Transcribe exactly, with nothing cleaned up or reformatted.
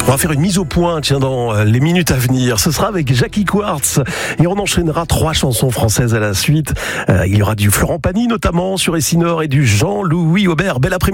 On va faire une mise au point, tiens, dans les minutes à venir. Ce sera avec Jackie Quartz et on enchaînera trois chansons françaises à la suite. Euh, il y aura du Florent Pagny notamment sur Essinor et du Jean-Louis Aubert. Bel après-midi.